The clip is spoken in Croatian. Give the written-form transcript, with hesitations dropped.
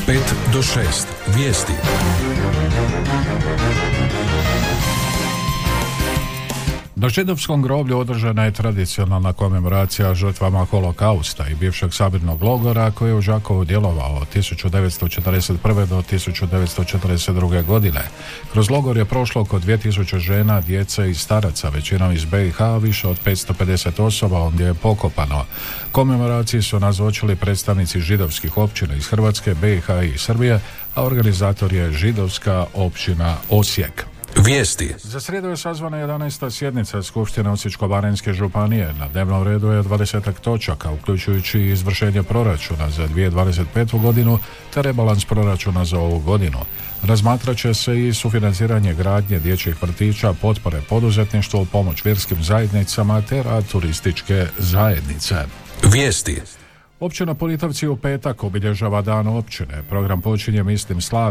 5 do 6. Vijesti. Na židovskom groblju održana je tradicionalna komemoracija žrtvama holokausta i bivšeg sabirnog logora koji je u Đakovu djelovao od 1941. do 1942. godine. Kroz logor je prošlo oko 2000 žena, djece i staraca, većinom iz BiH, više od 550 osoba ondje je pokopano. Komemoraciji su nazočili predstavnici židovskih općina iz Hrvatske, BiH i Srbije, a organizator je židovska općina Osijek. Vijesti. Za srijedu je sazvana 11. sjednica Skupštine Osječko-baranjske županije. Na dnevnom redu je 20 točaka, uključujući izvršenje proračuna za 2025. godinu te rebalans proračuna za ovu godinu. Razmatrat će se i sufinanciranje gradnje dječjih vrtića, potpore poduzetništvu, pomoć vjerskim zajednicama te rad turističke zajednice. Vijesti. Općina Politovci u petak obilježava dan općine. Program počinje mislim slavljem